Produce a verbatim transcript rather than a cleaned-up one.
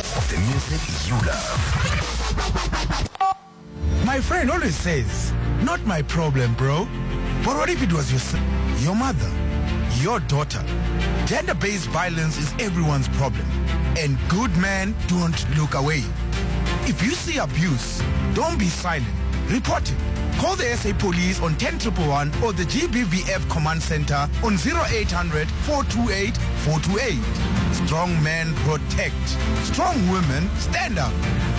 of the music you love. My friend always says, not my problem, bro. But what if it was your son, your mother, your daughter? Gender-based violence is everyone's problem. And good men don't look away. If you see abuse, don't be silent. Report it. Call the S A Police on ten one one one or the G B V F Command Center on zero eight hundred, four two eight, four two eight. Strong men protect. Strong women stand up.